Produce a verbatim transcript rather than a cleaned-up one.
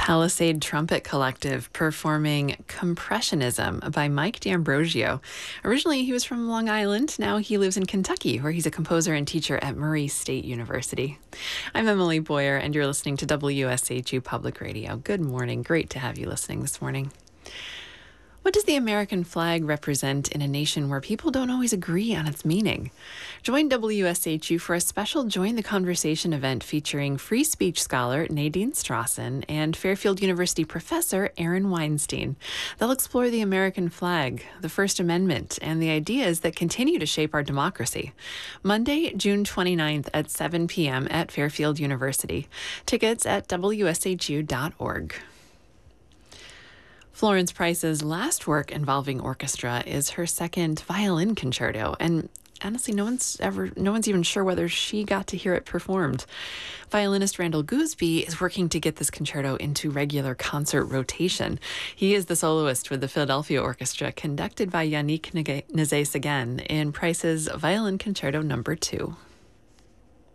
Palisade Trumpet Collective performing Compressionism by Mike D'Ambrosio. Originally, he was from Long Island. Now he lives in Kentucky, where he's a composer and teacher at Murray State University. I'm Emily Boyer, and you're listening to W S H U Public Radio. Good morning. Great to have you listening this morning. What does the American flag represent in a nation where people don't always agree on its meaning? Join W S H U for a special Join the Conversation event featuring free speech scholar Nadine Strawson and Fairfield University professor Aaron Weinstein. They'll explore the American flag, the First Amendment, and the ideas that continue to shape our democracy. Monday, June twenty-ninth at seven p.m. at Fairfield University. Tickets at W S H U dot org. Florence Price's last work involving orchestra is her second violin concerto, and honestly, no one's ever, no one's even sure whether she got to hear it performed. Violinist Randall Gooseby is working to get this concerto into regular concert rotation. He is the soloist with the Philadelphia Orchestra, conducted by Yannick Nézet-Séguin in Price's Violin Concerto Number Two.